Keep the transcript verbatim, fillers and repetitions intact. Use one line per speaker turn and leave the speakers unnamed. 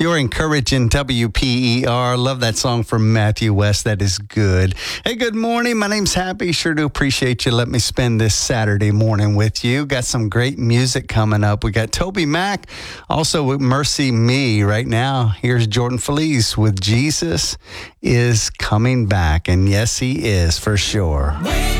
You're encouraging W P E R. Love that song from Matthew West. That is good. Hey, good morning. My name's Happy. Sure do appreciate you letting me spend this Saturday morning with you. Got some great music coming up. We got Toby Mac, also with Mercy Me. Right now, here's Jordan Feliz with Jesus is Coming Back. And yes, he is for sure.